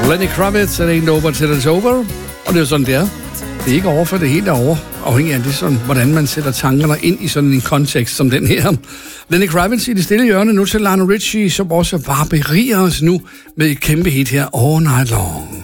Lenny Kravitz, It Ain't Over Till It's Over. Og det er jo sådan, det er. Det er ikke over, for det er helt over. Afhængig af det, sådan, hvordan man sætter tankerne ind i sådan en kontekst som den her. Lenny Kravitz i det stille hjørne, nu til Lionel Richie, som også bare beriger os nu med et kæmpe hit her, All Night Long.